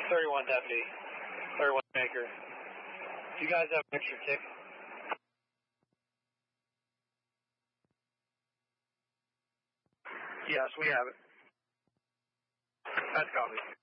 31 deputy, 31 Maker. Do you guys have an extra tick? Yes, we have it. That's copy.